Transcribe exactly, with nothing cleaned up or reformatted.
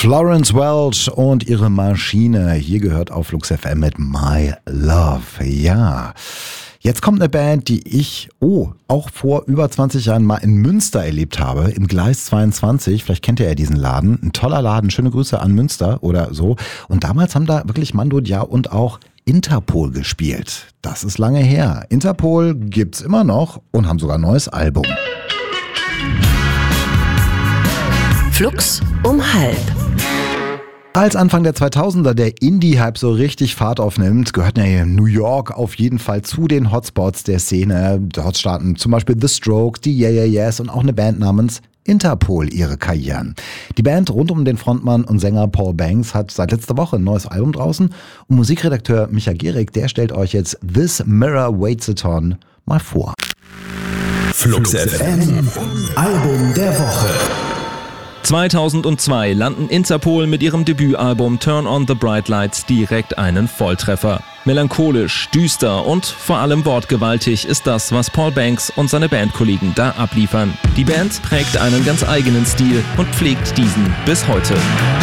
Florence Welch und ihre Maschine. Hier gehört auf Flux F M mit My Love. Ja, jetzt kommt eine Band, die ich, oh, auch vor über zwanzig Jahren mal in Münster erlebt habe, im Gleis zweiundzwanzig. Vielleicht kennt ihr ja diesen Laden. Ein toller Laden, schöne Grüße an Münster oder so. Und damals haben da wirklich Mando Diao und auch Interpol gespielt. Das ist lange her. Interpol gibt's immer noch und haben sogar ein neues Album. Flux um halb. Als Anfang der zweitausender der Indie-Hype so richtig Fahrt aufnimmt, gehört ja New York auf jeden Fall zu den Hotspots der Szene. Dort starten zum Beispiel The Strokes, die Yeah Yeah Yeahs und auch eine Band namens Interpol ihre Karrieren. Die Band rund um den Frontmann und Sänger Paul Banks hat seit letzter Woche ein neues Album draußen und Musikredakteur Micha Gehrig, der stellt euch jetzt This Mirror Waits a Ton mal vor. Flux F M, Album der Woche. zweitausendzwei landen Interpol mit ihrem Debütalbum Turn on the Bright Lights direkt einen Volltreffer. Melancholisch, düster und vor allem wortgewaltig ist das, was Paul Banks und seine Bandkollegen da abliefern. Die Band prägt einen ganz eigenen Stil und pflegt diesen bis heute.